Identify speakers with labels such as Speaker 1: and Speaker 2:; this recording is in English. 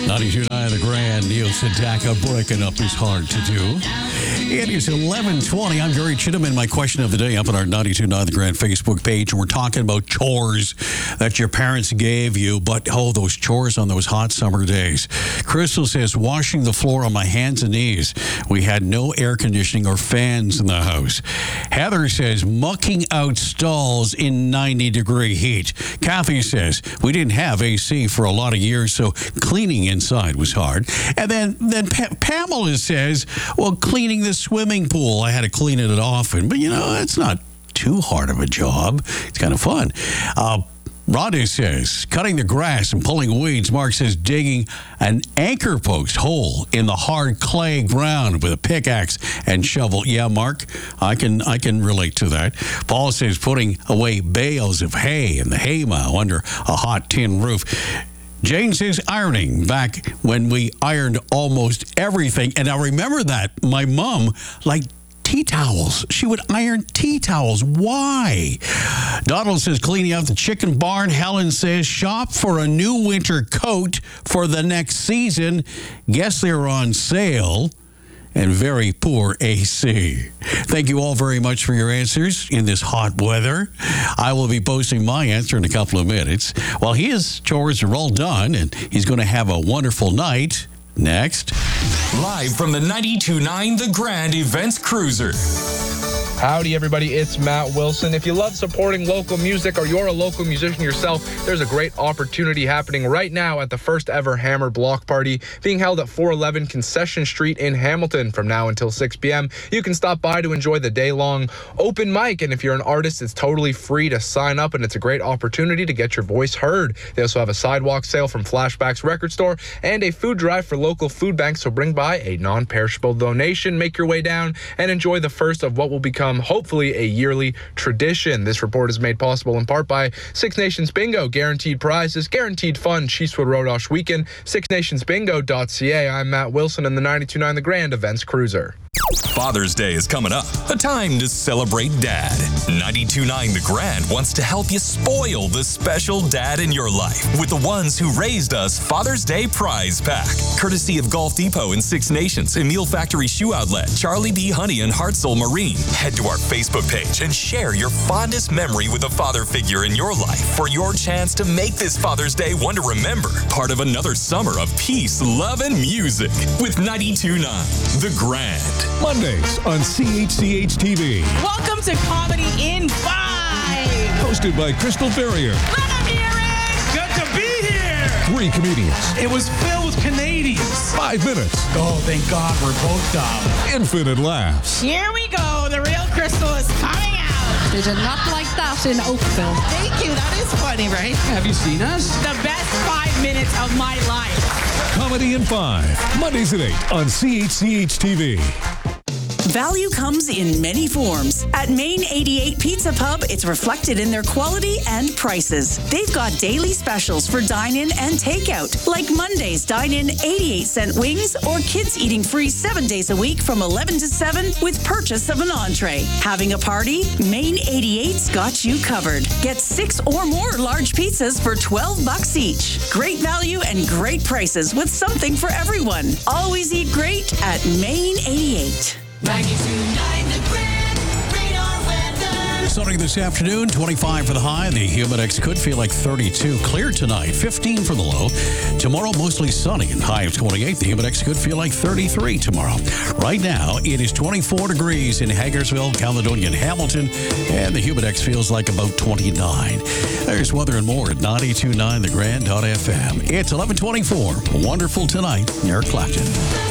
Speaker 1: 92.9 The Grand. Neil Sedaka breaking up is hard to do. It is 11:20. I'm Gary Chittiman. My question of the day up on our 92.9 The Grand Facebook page. And we're talking about chores that your parents gave you. But, those chores on those hot summer days. Crystal says, washing the floor on my hands and knees. We had no air conditioning or fans in the house. Heather says, mucking out stalls in 90-degree heat. Kathy says, we didn't have AC for a lot of years, so cleaning inside was hard. And then Pamela says, well, cleaning the swimming pool, I had to clean it often. But, it's not too hard of a job. It's kind of fun. Rhonda says, cutting the grass and pulling weeds. Mark says, digging an anchor post hole in the hard clay ground with a pickaxe and shovel. Yeah, Mark, I can relate to that. Paul says, putting away bales of hay in the hay mow under a hot tin roof. Jane says ironing, back when we ironed almost everything. And I remember that my mom, tea towels. She would iron tea towels. Why? Donald says cleaning out the chicken barn. Helen says shop for a new winter coat for the next season. Guess they're on sale. And very poor AC. Thank you all very much for your answers in this hot weather. I will be posting my answer in a couple of minutes. While his chores are all done and he's going to have a wonderful night. Next.
Speaker 2: Live from the 92.9 The Grand Events Cruiser.
Speaker 3: Howdy, everybody. It's Matt Wilson. If you love supporting local music or you're a local musician yourself, there's a great opportunity happening right now at the first ever Hammer Block Party being held at 411 Concession Street in Hamilton from now until 6 p.m. You can stop by to enjoy the day-long open mic, and if you're an artist, it's totally free to sign up, and it's a great opportunity to get your voice heard. They also have a sidewalk sale from Flashbacks Record Store and a food drive for local food banks, so bring by a non-perishable donation, make your way down, and enjoy the first of what will become hopefully a yearly tradition. This report is made possible in part by Six Nations Bingo. Guaranteed prizes, guaranteed fun. Cheesewood Rodosh Weekend. SixNationsBingo.ca. I'm Matt Wilson in the 92.9 The Grand Events Cruiser.
Speaker 2: Father's Day is coming up. A time to celebrate Dad. 92.9 The Grand wants to help you spoil the special dad in your life with the ones who raised us Father's Day Prize Pack. Courtesy of Golf Depot and Six Nations, Emile Factory Shoe Outlet, Charlie B. Honey, and Hartzell Marine. Head to our Facebook page and share your fondest memory with a father figure in your life for your chance to make this Father's Day one to remember. Part of another summer of peace, love, and music with 92.9 The Grand.
Speaker 4: Mondays on CHCH-TV.
Speaker 5: Welcome to Comedy in 5.
Speaker 4: Hosted by Crystal Ferrier.
Speaker 5: Let him hear it.
Speaker 6: Good to be here.
Speaker 4: 3 comedians.
Speaker 6: It was filled with Canadians.
Speaker 4: 5 minutes.
Speaker 6: Oh, thank God we're both dumb.
Speaker 4: Infinite laughs.
Speaker 5: Here we go. The real Crystal is coming out.
Speaker 7: There's a nut like that in Oakville.
Speaker 5: Thank you. That is funny, right?
Speaker 6: Have you seen us?
Speaker 5: The best 5 minutes of my life.
Speaker 4: Comedy in 5. Mondays at 8 on CHCH-TV.
Speaker 8: Value comes in many forms. At Main 88 Pizza Pub, it's reflected in their quality and prices. They've got daily specials for dine-in and takeout, like Monday's dine-in 88-cent wings or kids eating free 7 days a week from 11 to 7 with purchase of an entree. Having a party? Main 88's got you covered. Get 6 or more large pizzas for $12 each. Great value and great prices with something for everyone. Always eat great at Main 88.
Speaker 9: 92.9 The Grand, radar weather.
Speaker 1: Sunny this afternoon, 25 for the high. The humid index could feel like 32. Clear tonight, 15 for the low. Tomorrow, mostly sunny and high of 28. The humid index could feel like 33 tomorrow. Right now, it is 24 degrees in Hagersville, Caledonia, and Hamilton, and the humid index feels like about 29. There's weather and more at 92.9 thegrand.fm. It's 11:24. Wonderful tonight. Eric Clapton.